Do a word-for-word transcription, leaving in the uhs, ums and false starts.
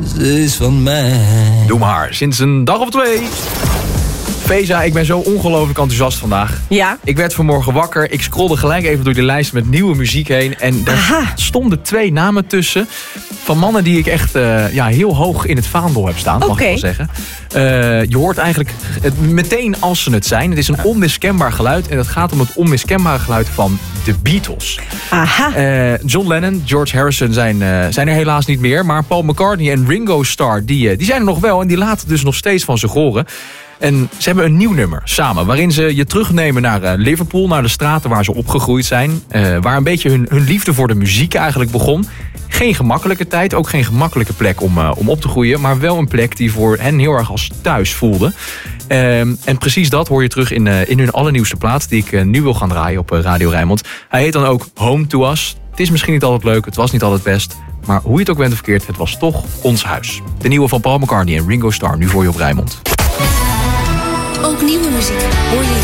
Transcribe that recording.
Ze is van mij. Doe maar, sinds een dag of twee. Feza, ik ben zo ongelooflijk enthousiast vandaag. Ja? Ik werd vanmorgen wakker. Ik scrollde gelijk even door die lijst met nieuwe muziek heen. En daar Aha. stonden twee namen tussen. Van mannen die ik echt uh, ja, heel hoog in het vaandel heb staan, mag okay. ik wel zeggen. Uh, je hoort eigenlijk het meteen als ze het zijn. Het is een onmiskenbaar geluid. En het gaat om het onmiskenbare geluid van de Beatles. Aha. Uh, John Lennon, George Harrison zijn, uh, zijn er helaas niet meer. Maar Paul McCartney en Ringo Starr, die, uh, die zijn er nog wel. En die laten dus nog steeds van zich horen. En ze hebben een nieuw nummer samen, waarin ze je terugnemen naar uh, Liverpool, naar de straten waar ze opgegroeid zijn. Uh, waar een beetje hun, hun liefde voor de muziek eigenlijk begon. Geen gemakkelijke tijd, ook geen gemakkelijke plek om, uh, om op te groeien. Maar wel een plek die voor hen heel erg als thuis voelde. Uh, en precies dat hoor je terug in, uh, in hun allernieuwste plaat, die ik uh, nu wil gaan draaien op uh, Radio Rijnmond. Hij heet dan ook Home to Us. Het is misschien niet altijd leuk, het was niet altijd best. Maar hoe je het ook bent of verkeerd, het was toch ons huis. De nieuwe van Paul McCartney en Ringo Starr, nu voor je op Rijnmond. Ook nieuwe muziek hoor je